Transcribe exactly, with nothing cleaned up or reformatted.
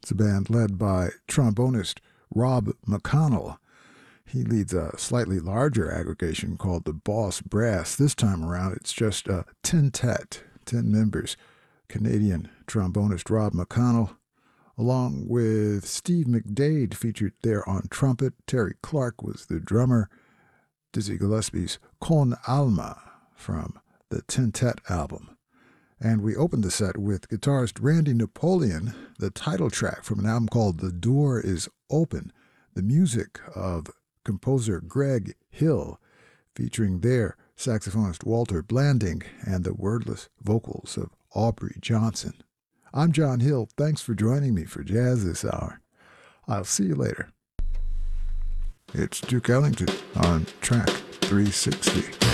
It's a band led by trombonist Rob McConnell. He leads a slightly larger aggregation called the Boss Brass. This time around, it's just a quintet, ten members. Canadian trombonist Rob McConnell, along with Steve McDade, featured there on trumpet. Terry Clark was the drummer. Dizzy Gillespie's Con Alma from the Quintet album. And we opened the set with guitarist Randy Napoleon, the title track from an album called The Door is Open, the music of composer Greg Hill, featuring their saxophonist Walter Blanding and the wordless vocals of Aubrey Johnson. I'm John Hill. Thanks for joining me for Jazz This Hour. I'll see you later. It's Duke Ellington on track three sixty.